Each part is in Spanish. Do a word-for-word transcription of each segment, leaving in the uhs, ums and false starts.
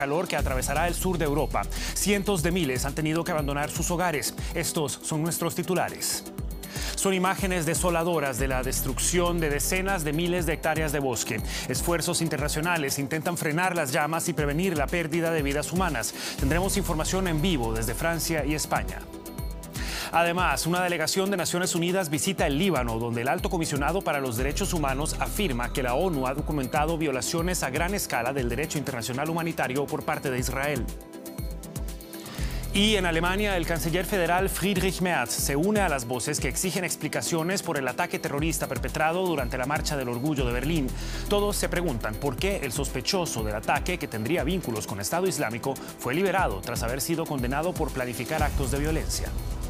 calor que atravesará el sur de Europa. Cientos de miles han tenido que abandonar sus hogares. Estos son nuestros titulares. Son imágenes desoladoras de la destrucción de decenas de miles de hectáreas de bosque. Esfuerzos internacionales intentan frenar las llamas y prevenir la pérdida de vidas humanas. Tendremos información en vivo desde Francia y España. Además, una delegación de Naciones Unidas visita el Líbano, donde el Alto Comisionado para los Derechos Humanos afirma que la ONU ha documentado violaciones a gran escala del derecho internacional humanitario por parte de Israel. Y en Alemania, el canciller federal Friedrich Merz se une a las voces que exigen explicaciones por el ataque terrorista perpetrado durante la Marcha del Orgullo de Berlín. Todos se preguntan por qué el sospechoso del ataque, que tendría vínculos con Estado Islámico, fue liberado tras haber sido condenado por planificar actos de violencia.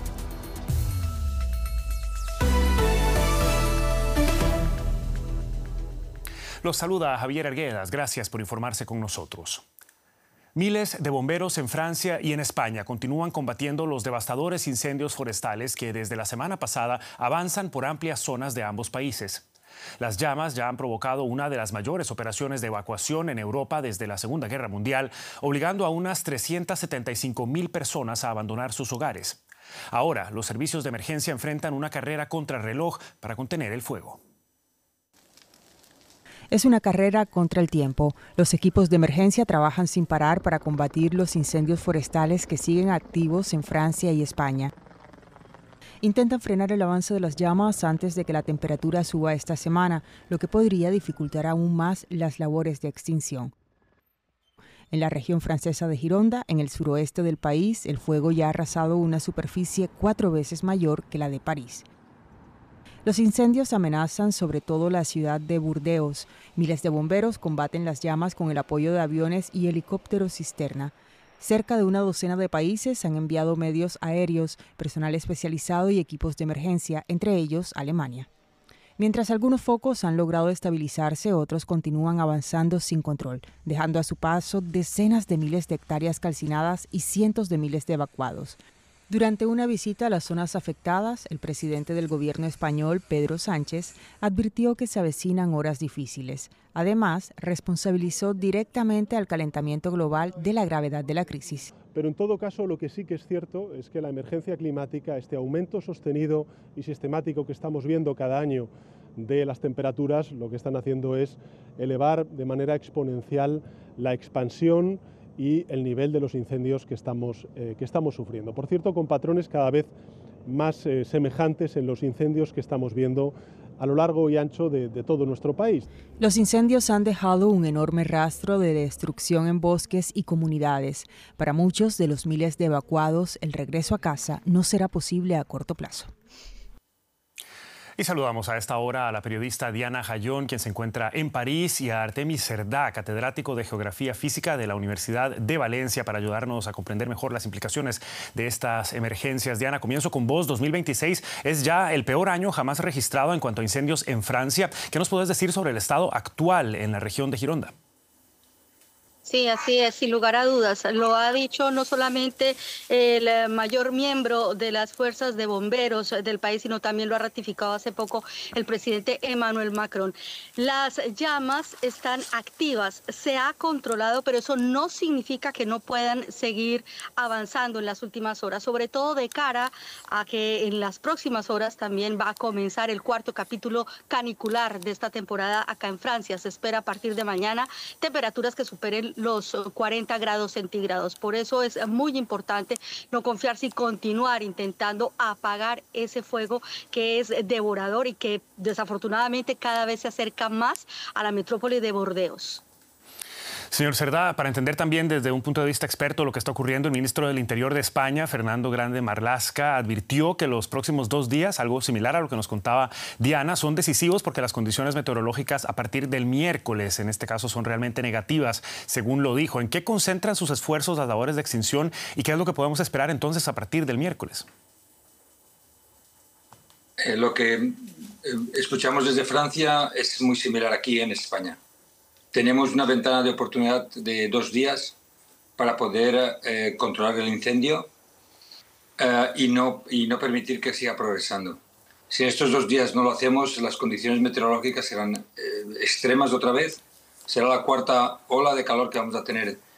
Los saluda Javier Arguedas. Gracias por informarse con nosotros. Miles de bomberos en Francia y en España continúan combatiendo los devastadores incendios forestales que desde la semana pasada avanzan por amplias zonas de ambos países. Las llamas ya han provocado una de las mayores operaciones de evacuación en Europa desde la Segunda Guerra Mundial, obligando a unas trescientas setenta y cinco mil personas a abandonar sus hogares. Ahora, los servicios de emergencia enfrentan una carrera contrarreloj para contener el fuego. Es una carrera contra el tiempo. Los equipos de emergencia trabajan sin parar para combatir los incendios forestales que siguen activos en Francia y España. Intentan frenar el avance de las llamas antes de que la temperatura suba esta semana, lo que podría dificultar aún más las labores de extinción. En la región francesa de Gironda, en el suroeste del país, el fuego ya ha arrasado una superficie cuatro veces mayor que la de París. Los incendios amenazan sobre todo la ciudad de Burdeos. Miles de bomberos combaten las llamas con el apoyo de aviones y helicópteros cisterna. Cerca de una docena de países han enviado medios aéreos, personal especializado y equipos de emergencia, entre ellos Alemania. Mientras algunos focos han logrado estabilizarse, otros continúan avanzando sin control, dejando a su paso decenas de miles de hectáreas calcinadas y cientos de miles de evacuados. Durante una visita a las zonas afectadas, el presidente del gobierno español, Pedro Sánchez, advirtió que se avecinan horas difíciles. Además, responsabilizó directamente al calentamiento global de la gravedad de la crisis. Pero en todo caso, lo que sí que es cierto es que la emergencia climática, este aumento sostenido y sistemático que estamos viendo cada año de las temperaturas, lo que están haciendo es elevar de manera exponencial la expansión y el nivel de los incendios que estamos, eh, que estamos sufriendo. Por cierto, con patrones cada vez más eh, semejantes en los incendios que estamos viendo a lo largo y ancho de, de todo nuestro país. Los incendios han dejado un enorme rastro de destrucción en bosques y comunidades. Para muchos de los miles de evacuados, el regreso a casa no será posible a corto plazo. Y saludamos a esta hora a la periodista Diana Jayón, quien se encuentra en París, y a Artemis Cerdá, catedrático de Geografía Física de la Universidad de Valencia, para ayudarnos a comprender mejor las implicaciones de estas emergencias. Diana, comienzo con vos. dos mil veintiséis es ya el peor año jamás registrado en cuanto a incendios en Francia. ¿Qué nos puedes decir sobre el estado actual en la región de Gironda? Sí, así es, sin lugar a dudas. Lo ha dicho no solamente el mayor miembro de las fuerzas de bomberos del país, sino también lo ha ratificado hace poco el presidente Emmanuel Macron. Las llamas están activas, se ha controlado, pero eso no significa que no puedan seguir avanzando en las últimas horas, sobre todo de cara a que en las próximas horas también va a comenzar el cuarto capítulo canicular de esta temporada acá en Francia. Se espera a partir de mañana temperaturas que superen los cuarenta grados centígrados. Por eso es muy importante no confiarse y continuar intentando apagar ese fuego que es devorador y que desafortunadamente cada vez se acerca más a la metrópoli de Burdeos. Señor Cerdá, para entender también desde un punto de vista experto lo que está ocurriendo, el ministro del Interior de España, Fernando Grande Marlaska, advirtió que los próximos dos días, algo similar a lo que nos contaba Diana, son decisivos porque las condiciones meteorológicas a partir del miércoles, en este caso, son realmente negativas, según lo dijo. ¿En qué concentran sus esfuerzos las labores de extinción y qué es lo que podemos esperar entonces a partir del miércoles? Eh, lo que eh, escuchamos desde Francia es muy similar aquí en España. Tenemos una ventana de oportunidad de dos días para poder eh, controlar el incendio eh, y, no, y no permitir que siga progresando. Si en estos dos días no lo hacemos, las condiciones meteorológicas serán eh, extremas otra vez. Será la cuarta ola de calor que vamos a tener